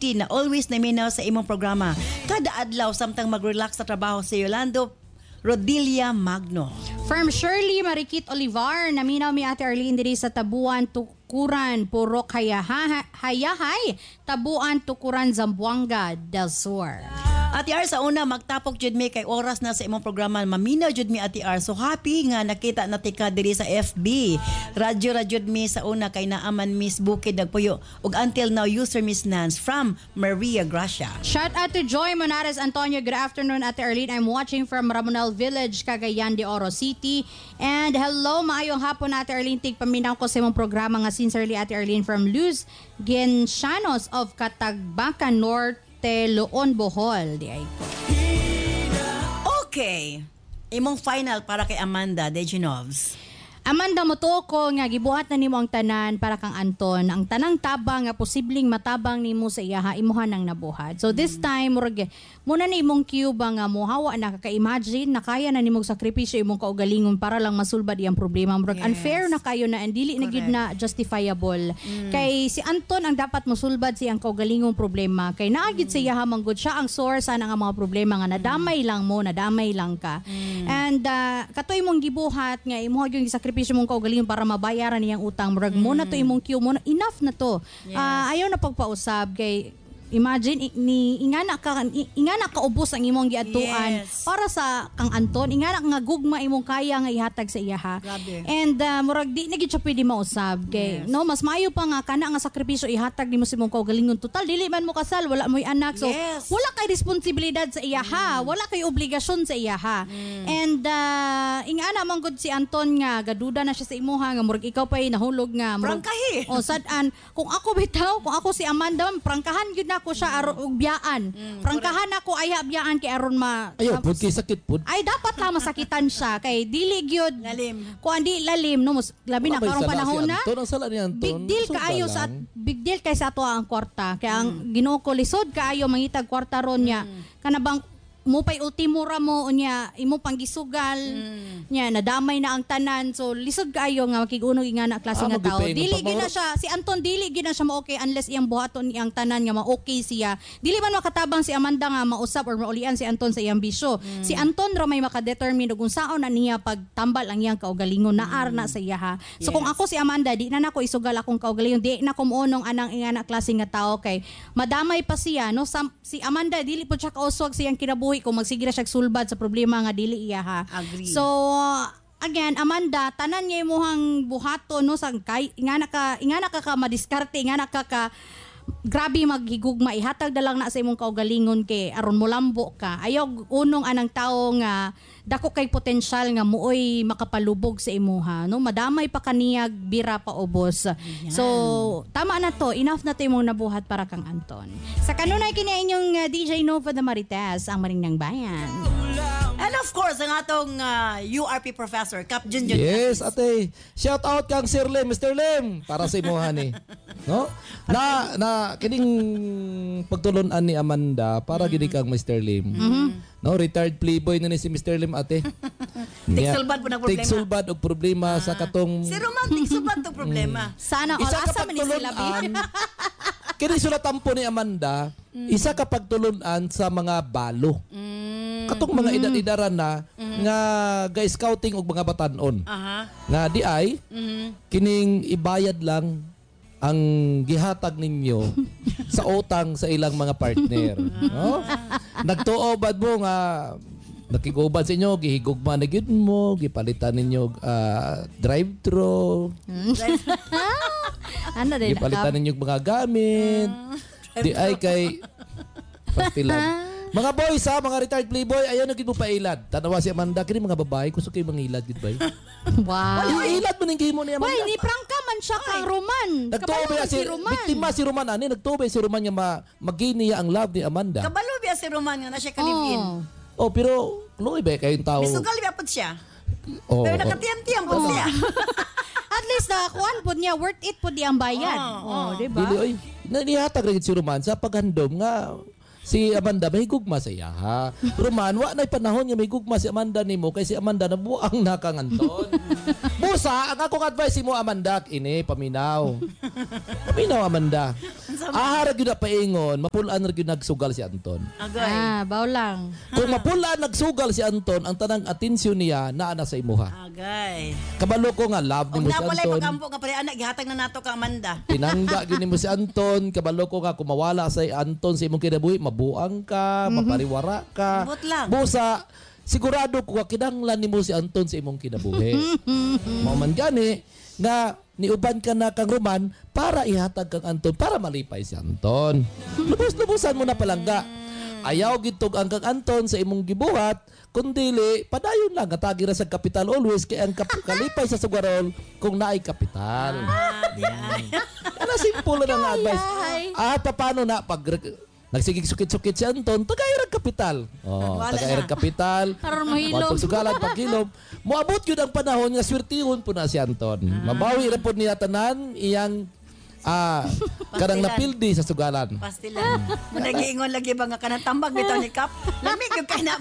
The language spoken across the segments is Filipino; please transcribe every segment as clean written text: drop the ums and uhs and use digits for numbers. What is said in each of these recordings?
City na always naminaw sa imong programa. Kada adlaw samtang mag-relax sa trabaho si Yolando Rodilia Magno. From Shirley Marikit Olivar, naminaw mi Ate Arlene diri sa Tabuan, Tukuran, Purok Hayahay, Tabuan, Tukuran, Zamboanga del Sur. Ate R, sa una, magtapok jud mi kay oras na sa imong programa. Maminaw jud mi Ate R. So happy nga nakita na tika diri sa FB. Radyo jud mi sa una kay naaman Miss Bukid nagpuyo. Ug until now, user Miss Nance from Maria Gracia. Shout out to Joy Monares Antonio. Good afternoon, Ate Arlene. I'm watching from Ramonal Village, Cagayan de Oro City. And hello, maayong hapon, Ate Arlene. Tigpaminaw ko sa imong programa nga sincerely, Ate Arlene, from Luz Genshanos of Catagbacan Norte, Loon, Bohol. Di ay ko. Okay. Imong final para kay Amanda Degenovs. Amanda Motoko nga gibuhat na nimo ang tanan para kang Anton. Ang tanang tabang nga posibleng matabang nimo sa iyaha imuha nang nabuhat. So this time murag muna ni imong Cuba nga mohawa na ka-imagine na kaya na nimong sakripisyo imong kaugalingon para lang masulbad iyang problema. Murag unfair na kayo na and dili na gid na justifiable. Kay si Anton ang dapat mosulbad siyang kaugalingong problema. Kay naagid sa iyaha manggod siya ang source ana nga mga problema nga nadamay lang mo, nadamay lang ka. And katoy mong gibuhat nga imuha gyud sakripisyo mong kaugalingon para mabayaran niyang utang. Murag mo na to imong Q mo, enough na to. Ayaw na pagpausab kay imagine ingana ka ubos ang imong giadtuan para sa kang Anton, ingana nga gugma imong kaya nga ihatag sa iyaha. And murag di na gid siya pwede mausab kay no mas maayo pa nga kana nga sakripisyo ihatag nimo sa imong kaugalingon. Total dili man mo kasal, wala mo'y anak, so wala kay responsibilidad sa iyaha, wala kay obligasyon sa iyaha. And ingana man gud si Anton nga gaduda na siya sa imuha nga murag ikaw pay nahulog nga prangkahi. O sad-an kung ako bitaw, kung ako si Amanda, prangkahan gyud na ko siya aron biyaan. Prangkahan ako aya biyaan kay aron ayo pud kay sakit pud. Ay dapat lang masakitan siya kay dili gyud lalim. Kung di lalim no labi na karong panahon na. Big deal kaayo sa big deal kay sa ato ang kwarta. Kaya ang Ginoo ko lisod kaayo mangitag kwarta ron niya. Kanabang mo pay ultimura mo unya imo panggisugal nya nadamay na ang tanan, so lisod kaayo nga makigunog ingana klase nga tao. Dili gyud na siya si Anton, dili gyud na siya ma-okay unless iyang buhaton iyang tanan nga ma-okay siya. Dili man makatabang si Amanda nga mausap or maulian si Anton sa iyang bisyo. Si Anton ra may makadetermine kung saon na niya pagtambal ang iyang kaugalingon naar na sa iyaha. So kung ako si Amanda, di na nako isugal akong kaugalingon, di na ko muonong anang ingana klase nga tao kay madamay pa siya no. Si Amanda dili pud siya kauswag sa iyang kinabuhi kung magsigira siya sulbad sa problema nga dili iyaha. Agree. So again, Amanda, tanan niya imuhang buhato no sa kay ingana ka madiskarte, ingana ka grabe maghigugma, ihatag na lang na sa imong kaugalingon kay aron mo lambo ka. Ayaw unong anang tao nga dako kay potensyal nga muoy makapalubog sa imuha no, madamay pa kaniyag bira pa ubos. So tama na to, enough na to imong nabuhat para kang Anton. Sa kanunay kini inyong DJ Nova de Marites, ang Marinang Bayan. And of course, ang atong URP professor, Cap Junjun. Yes, ate. Shout out kang Sir Lim, Mr. Lim, para sa imuha ni. No? Na kining pagtulunan ni Amanda para gid kang Mr. Lim. No, retired playboy na ni si Mr. Lim, ate. Tigsulbad po na problema. Tigsulbad og problema sa katong si romantic sulbad to problema. Sana all asa man ni sila kini sulatampo ni Amanda, isa ka pagtulunan sa mga balo. Katong mga edad-edaran na nga ga-scouting og mga batanon. Nga di ay kining ibayad lang ang gihatag ninyo sa utang sa ilang mga partner. No? Nagtuobad mo nga nakigubad sa inyo, gihigugma na gyud mo, gipalitan ninyo drive-thru. Ano din? Gipalitan ninyo mga gamit. Di ay kay pastilan. Mga boys ha, mga retired playboy, ayaw na gid mo pailad. Tanawa si Amanda, kini mga babae, gusto kayo mangilad gid bay. Wow. Ay, ilad mo ning gimo ni Amanda. Why, ni prangka man siya kang Roman. Nagtuob si Roman. Biktima si Roman ani, nagtuob si Roman nga magini ang love ni Amanda. Kabalo biya si Roman nga na siya kalipin. Oh, pero Chloe ba kayong tao? Bisugal biya pud siya. Pero nakatiyan-tiyan po siya. At least kuan pud niya, worth it pud ang bayad. Oh, di ba? Dili oy. Nihatag ra gid si Roman sa paghandom nga si Amanda may gugma sa iya ha. Roman, wa na'y panahon nga may gugma si Amanda nimo kay si Amanda nabuang na kang Anton. Busa, ang akong advice mo Amanda, ini paminaw. Paminaw Amanda. Ahara gyud na paingon, mapulaan ra gyud nagsugal si Anton. Agay. Baw lang. Kung mapulaan nagsugal si Anton, ang tanang atensyon niya naa na sa imuha. Agay. Kabalo ko nga love Og nimo si napalay Anton. pagampo nga pare anak gihatag na nato ka Amanda. Pinangga gyud nimo si Anton, kabalo ko nga kung mawala sa Anton sa imong kinabuhi, mabuang ka, mapariwara ka. Ambot lang. Busa, sigurado ko nga kinahanglan nimo si Anton sa imong kinabuhi. Mao man gani nga niuban ka na kang Roman para ihatag kang Anton para malipay si Anton. Lubos-lubusan mo na palangga. Ayaw gitog ang kang Anton sa imong gibuhat, kundili padayon lang atagi ra sa kapital always kay ang kalipay sa sugarol kung naay kapital. Ana simple lang ang advice. Paano na pag nagsigig sukit-sukit si Anton, tagay ra kapital. Tagay ra kapital. Karon mahilom. Pagsugalan paghilom, moabot gyud ang panahon nga swertihon po na si Anton. Mabawi ra pod niya tanan iyang kanang napildi sa sugalan. Pastilan. Nagiingon lagi ba nga kanang tambag bitaw ni Kap? Lamig yung kay na.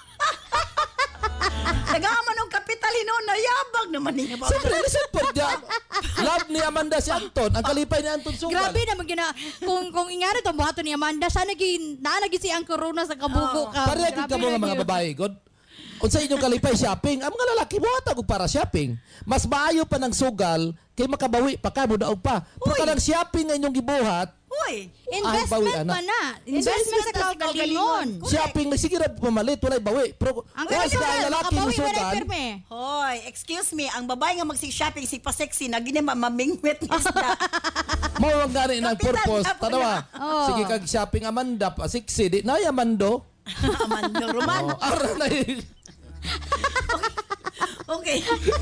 Nagaman ang kapital hinon na yabag naman niya ba? Siyempre, listen po niya. Love ni Amanda si Anton. Ang kalipay ni Anton sugal. Grabe naman gina kung ingari to buhaton ni Amanda sana nagi si ang corona sa kabuko ka. Pareha ka mo nga mga babae, God. Unsa inyong kalipay shopping, ang mga lalaki buhatag og para shopping. Mas maayo pa ng sugal kay makabawi pa ka mo daog pa. Pero kanang shopping nga inyong gibuhat, Uy! Investment bawi, pa na. Investment sa kaugalingon. shopping nagsigira pamalit walay bawi. Pero Ang once ka lalaki mo makabawi sugal, wala pirme. Hoy, excuse me, ang babae nga magsig-shopping si pa-sexy na gini mamingwit ni isda. mao ang gani ng purpose. Kapitan na po Tanawa. Oh. Sige kag shopping Amanda pa 6 di na Amando. Amando Roman. Ara na Okay.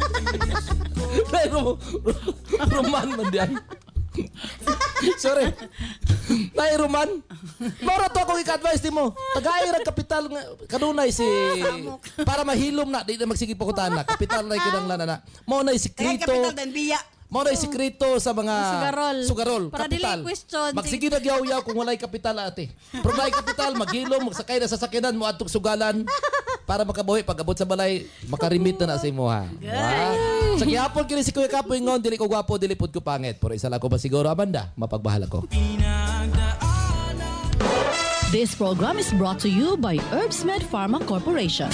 Pero Roman man diyan. Sorry. Nay Roman. Moro to akong i-advise nimo. Tagay ra kapital nga kanunay si para mahilom na di na magsige pakutan na. Kapital na kinahanglan na. Mao nay Kaya sikreto. kapital dan biya. Mao nay sikreto sa mga sugarol. Para Kapital. dili question. Magsige na yaw-yaw kung walay kapital ate. Pero may kapital maghilom magsakay na sa sakyanan mo adtong sugalan para makabuhi pag abot sa balay makarimit na sa imo ha. Sa gihapon kini si Kuya Kapoy ngon dili ko gwapo dili pud ko pangit pero isa lang ko ba siguro Amanda mapagbahala ko. This program is brought to you by Herbsmed Pharma Corporation.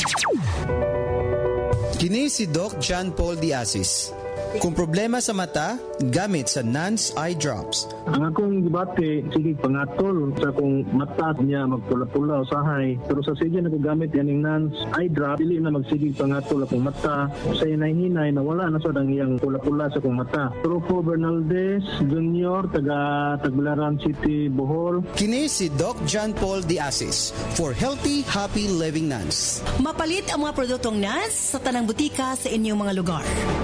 Kini si Doc John Paul Diasis. Kung problema sa mata, gamit sa Nance Eye Drops. Ang akong gibati, sige pangatol sa kung mata niya magpula-pula usahay. Pero sa sige nagagamit yan ng Nance Eye Drop, dili na magsigig pangatol akong mata. Sa hinay-hinay na wala na sa dang iyang pula-pula sa akong mata. Trupo Bernaldez Jr. taga Tagbilaran City, Bohol. Kini si Doc John Paul Diasis for healthy, happy living Nance. Mapalit ang mga produktong NANS sa tanang butika sa inyong mga lugar.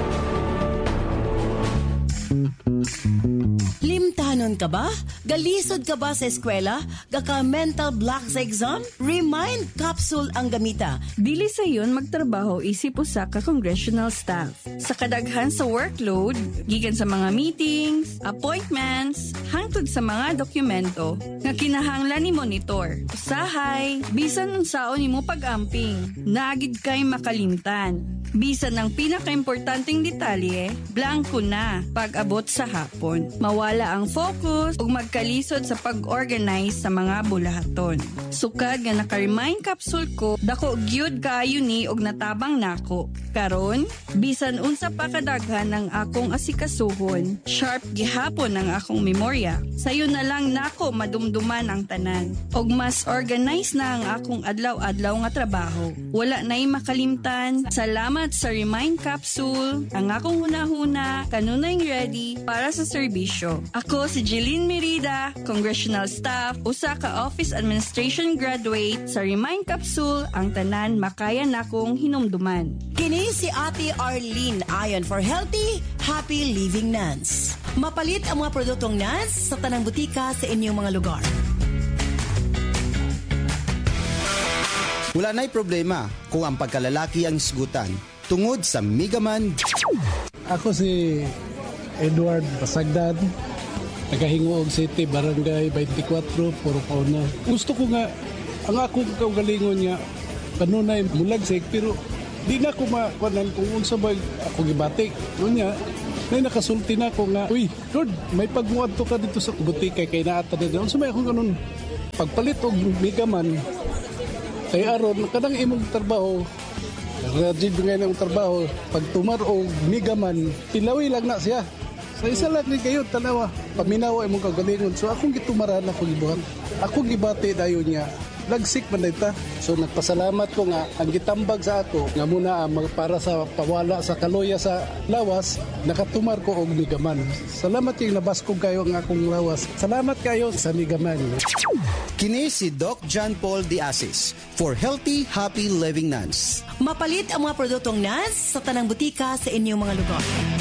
Limtanon ka ba? Galisod ka ba sa eskwela? Gaka mental block sa exam? Remind Capsule ang gamita. Dili sa yon magtrabaho isip usa ka congressional staff. Sa kadaghan sa workload, gikan sa mga meetings, appointments, hangtod sa mga dokumento nga kinahanglan ni monitor. Usahay, bisan unsaon nimo pag-amping, naagid kay makalimtan. Bisan ng pinaka-importanting detalye, blanco na pag-abot sa hapon. Mawala ang focus ug magkalisod sa pag-organize sa mga bulahaton. Sukad nga naka-remind capsule ko, dako gyud kaayo ni og natabang nako. Karon, bisan unsa pa kadaghan ang akong asikasuhon, sharp gihapon ang akong memorya. Sayo na lang nako madumduman ang tanan. Og mas organize na ang akong adlaw-adlaw nga trabaho. Wala na'y makalimtan. Salamat sa Remind Capsule. Ang akong hunahuna, kanunay ready para sa serbisyo. Ako si Jeline Merida, Congressional Staff, usa ka Office Administration Graduate sa Remind Capsule, ang tanan makaya nakong hinumduman. Kini si Ate Arlene Ayon for healthy, happy living NANS. Mapalit ang mga produktong NANS sa tanang butika sa inyong mga lugar. Wala na'y problema kung ang pagkalalaki ang isgutan tungod sa Megaman. Ako si Edward Pasagdan, Nagahingoog City, Barangay 24, Puro Kauna. Gusto ko nga, ang akong kaugalingon niya, kanunay mulagsik, pero di na ko makuanan kung unsa ba ako gibatik. Nunya, may nakasulti na ko nga, uy, Lord, may pagmuad to ka dito sa butika kay naata na. Unsa may akong ganun? Pagpalit og migaman, kay aron, kanang imong trabaho, rajid ngayon ang trabaho, pag tumar og migaman, tilawi lang na siya. Sa isa lang ni kayo, tanawa, paminawa imong kagalingon. So akong gitumaran, akong gibuhat. Akong gibati dayon niya. Lagsik man dita. So nagpasalamat ko nga ang gitambag sa ako nga muna para sa pawala sa kaluya sa lawas, nakatumar ko og migaman. Salamat yung nabaskog kayo ang akong lawas. Salamat kayo sa migaman. Kini si Doc John Paul De Asis for Healthy, Happy Living Nuns. Mapalit ang mga produktong NANS sa tanang butika sa inyong mga lugar.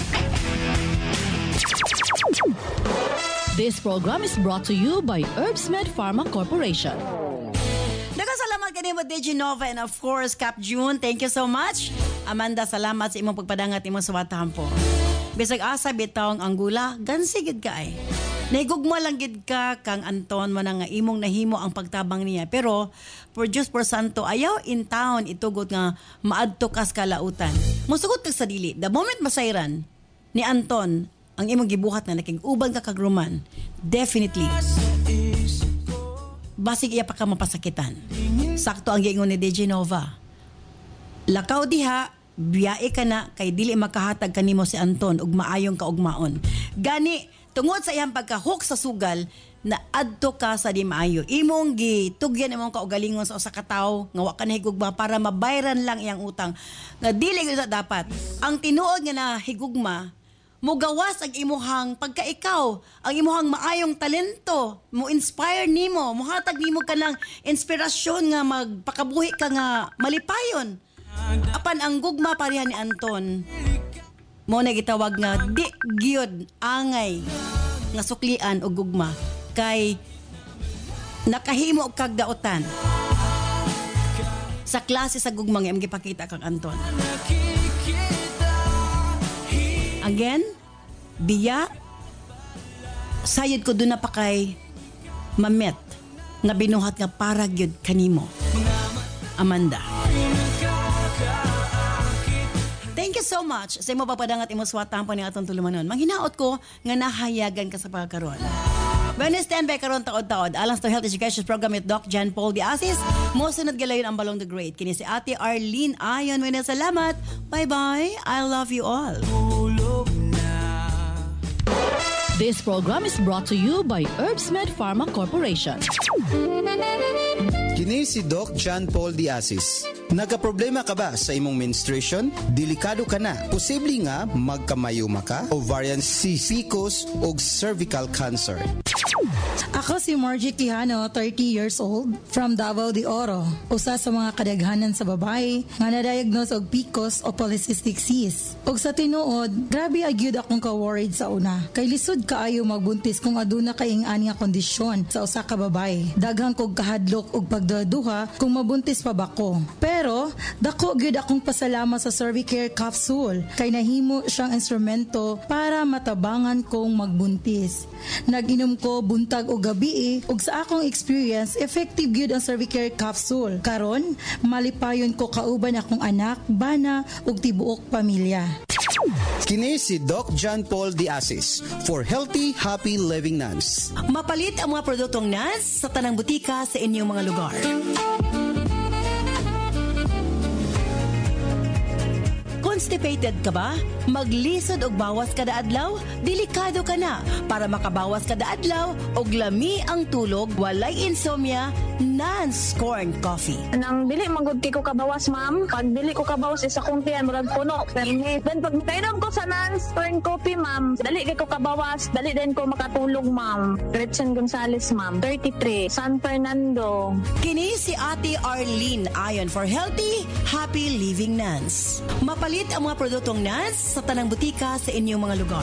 This program is brought to you by Herbsmed Pharma Corporation. Salamat kanimo DJ Nova and of course Cap June. Thank you so much. Amanda, salamat sa imong pagpadangat imong suwatahan po. Bisag asa bitawng anggula, gansigid ka ay. Nahigugma lang gid ka kang Anton man nga imong nahimo ang pagtabang niya. Pero for Diyos por Santo, ayaw in town itugot nga maadto kas kalautan. Musugot kag sa dili. The moment masayran ni Anton ang imong gibuhat na naking uban ka kagruman, definitely basig iya pa ka mapasakitan. Sakto ang giingon ni DJ Nova. Lakaw diha, biyae ka na kay dili makahatag kanimo si Anton ug maayong kaugmaon. Gani tungod sa iyang pagka-hook sa sugal na adto ka sa di maayo. Imong gitugyan imong kaugalingon sa usa ka tawo nga wa ka nahigugma para mabayran lang iyang utang. Nga dili gyud dapat. Ang tinuod nga na higugma mugawas ang imuhang pagkaikaw, ang imuhang maayong talento, mo inspire nimo, muhatag nimo ka ng inspirasyon nga magpakabuhi ka nga malipayon. Apan ang gugma pareha ni Anton, mo na gitawag nga di gyud angay nga suklian o gugma kay nakahimo og kagdaotan sa klase sa gugma nga imong gipakita kang Anton. Again, biya, sayod ko doon na pa kay mamet nga binuhat nga para gyud kanimo. Amanda. Thank you so much sa imo papadangat imo swatan pa ni atong tulumanon. Manghinaot ko nga nahayagan ka sa pagkaron. When standby karon taod-taod alang sa Health Education Program with Doc John Paul De Asis, mo sunod galayon ang Balong the Great. Kini si Ate Arlene Ayon. Salamat. Bye-bye. I love you all. This program is brought to you by Herbsmed Pharma Corporation. Kini si Doc John Paul De Asis. Nagaproblema ka ba sa imong menstruation? Delikado ka na. Posible nga magkamayuma ka, ovarian cyst, PCOS o cervical cancer. Ako si Margie Quijano, 30 years old, from Davao de Oro. Usa sa mga kadaghanan sa babae nga na-diagnose og PCOS o polycystic cyst. Og sa tinuod, grabe agyud akong ka-worried sa una. Kay lisod kaayo magbuntis kung aduna kaing ani nga kondisyon sa usa ka babae. Daghang kog kahadlok og pagduduha kung mabuntis pa ba ko. Pero dako gyud akong pasalamat sa Cervicare capsule kay nahimo siyang instrumento para matabangan kong magbuntis. Nag-inom ko buntag o gabi ug sa akong experience effective gyud ang Cervicare capsule. Karon malipayon ko kauban akong anak, bana ug tibuok pamilya. Kini si Doc John Paul De Asis for Healthy, Happy Living Nuns. Mapalit ang mga produktong NANS sa tanang butika sa inyong mga lugar. Constipated ka ba? Maglisod og bawas kada adlaw? Delikado ka na. Para makabawas kada adlaw og lami ang tulog, walay insomnia, NANS Corn Coffee. Nang dili magudti ko kabawas, ma'am. Pag dili ko kabawas isa kong tiyan murag puno. Then pag makainom ko sa NANS Corn Coffee, ma'am, dali kay ko kabawas, dali din ko makatulog, ma'am. Gretchen Gonzalez, ma'am, 33, San Fernando. Kini si Ate Arlene Ayon for Healthy, Happy Living NANS. Mapalit ang mga produktong NANS sa tanang butika sa inyong mga lugar.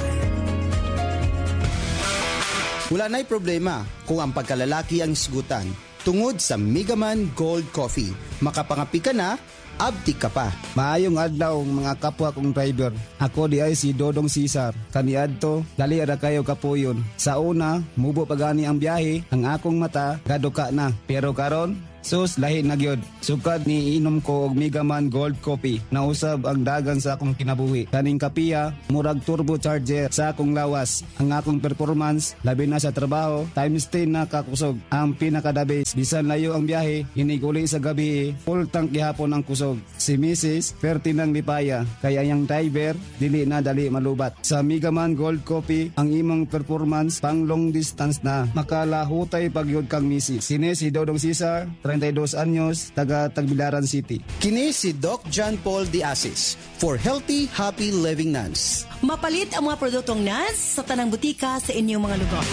Wala na'y problema kung ang pagkalalaki ang isgutan. Tungod sa Megaman Gold Coffee, makapangapi ka na abti ka pa. Maayong adlaw mga kapwa kong driver. Ako di ay si Dodong Cesar. Kaniadto, dali ara kayo kapuyon. Sa una, mubo pagani ang biyahe, ang akong mata gaduka na. Pero karon, sus lahi na gyud. Sukad ni inom ko og Megaman Gold Coffee na usab ang dagan sa akong kinabuhi. Kaning kapiya murag turbo charger sa akong lawas. Ang akong performance labi na sa trabaho times 10 na kakusog. Ang pinakadabis bisan layo ang biyahe iniguli sa gabi full tank gihapon ang kusog. Si Mrs. Ferdinand Lipaya kaya yang driver dili na dali malubat. Sa Megaman Gold Coffee ang imong performance pang long distance na makalahutay pagyud kang Mrs. Sine si Dodong Cesar 32 anyos, taga Tagbilaran City. Kini si Doc John Paul De Asis for Healthy, Happy Living Nuns. Mapalit ang mga produktong NANS sa tanang butika sa inyong mga lugar.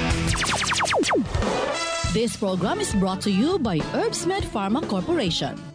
This program is brought to you by Herbsmed Pharma Corporation.